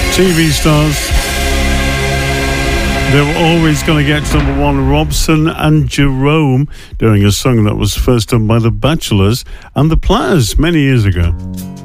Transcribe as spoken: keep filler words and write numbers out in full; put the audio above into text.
T V stars. They were always going to get to number one. Robson and Jerome doing a song that was first done by the Bachelors and the Platters many years ago.